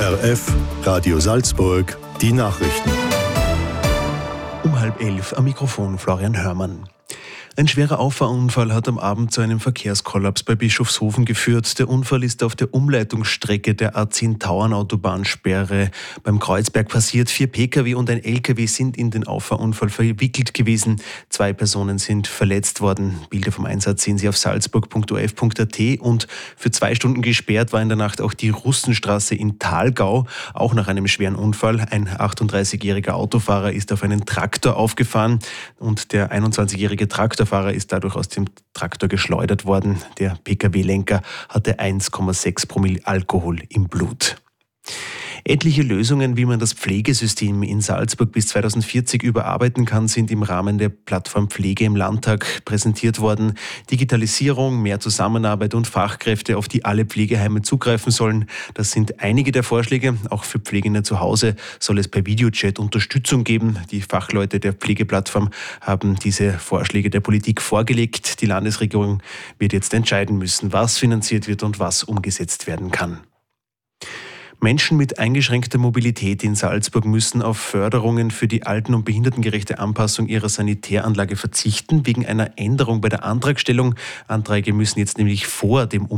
RF Radio Salzburg, die Nachrichten. Um 10:30 am Mikrofon Florian Hörmann. Ein schwerer Auffahrunfall hat am Abend zu einem Verkehrskollaps bei Bischofshofen geführt. Der Unfall ist auf der Umleitungsstrecke der A10-Tauern-Autobahnsperre beim Kreuzberg passiert. 4 Pkw und ein Lkw sind in den Auffahrunfall verwickelt gewesen. 2 Personen sind verletzt worden. Bilder vom Einsatz sehen Sie auf salzburg.of.at. Und für 2 Stunden gesperrt war in der Nacht auch die Russenstraße in Thalgau, auch nach einem schweren Unfall. Ein 38-jähriger Autofahrer ist auf einen Traktor aufgefahren und der 21-jährige Traktorfahrer ist dadurch aus dem Traktor geschleudert worden. Der Pkw-Lenker hatte 1,6 Promille Alkohol im Blut. Etliche Lösungen, wie man das Pflegesystem in Salzburg bis 2040 überarbeiten kann, sind im Rahmen der Plattform Pflege im Landtag präsentiert worden. Digitalisierung, mehr Zusammenarbeit und Fachkräfte, auf die alle Pflegeheime zugreifen sollen. Das sind einige der Vorschläge. Auch für Pflegende zu Hause soll es per Videochat Unterstützung geben. Die Fachleute der Pflegeplattform haben diese Vorschläge der Politik vorgelegt. Die Landesregierung wird jetzt entscheiden müssen, was finanziert wird und was umgesetzt werden kann. Menschen mit eingeschränkter Mobilität in Salzburg müssen auf Förderungen für die alten- und behindertengerechte Anpassung ihrer Sanitäranlage verzichten, wegen einer Änderung bei der Antragstellung. Anträge müssen jetzt nämlich vor dem